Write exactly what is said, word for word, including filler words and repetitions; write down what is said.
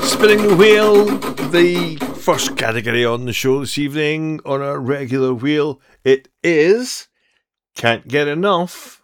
Spinning the wheel, the first category on the show this evening on our regular wheel. It is Can't Get Enough